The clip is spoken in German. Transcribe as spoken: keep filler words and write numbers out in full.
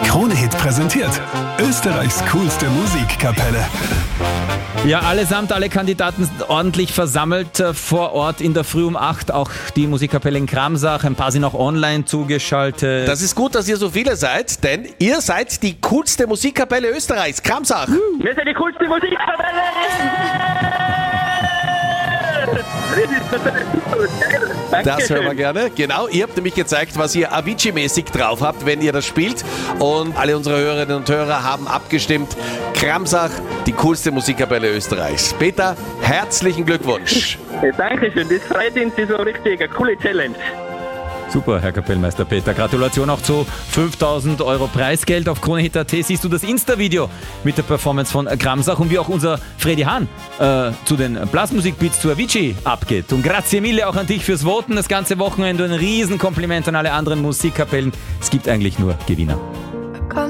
Krone-Hit präsentiert Österreichs coolste Musikkapelle. Ja, allesamt, alle Kandidaten sind ordentlich versammelt äh, vor Ort in der Früh um acht. Auch die Musikkapelle in Kramsach, ein paar sind auch online zugeschaltet. Das ist gut, dass ihr so viele seid, denn ihr seid die coolste Musikkapelle Österreichs. Kramsach. Wir sind die coolste Musikkapelle! Das ist natürlich super geil. Das hören wir Dankeschön. gerne. Genau, ihr habt nämlich gezeigt, was ihr Avicii-mäßig drauf habt, wenn ihr das spielt. Und alle unsere Hörerinnen und Hörer haben abgestimmt. Kramsach, die coolste Musikkapelle Österreichs. Peter, herzlichen Glückwunsch. Ja, Dankeschön, das freut uns, das war richtig eine coole Challenge. Super, Herr Kapellmeister Peter. Gratulation auch zu fünftausend Euro Preisgeld. Auf Krone Hit Punkt at siehst du das Insta-Video mit der Performance von Kramsach und wie auch unser Freddy Hahn äh, zu den Blasmusikbeats zu Avicii abgeht. Und grazie mille auch an dich fürs Voten. Das ganze Wochenende ein Riesenkompliment an alle anderen Musikkapellen. Es gibt eigentlich nur Gewinner.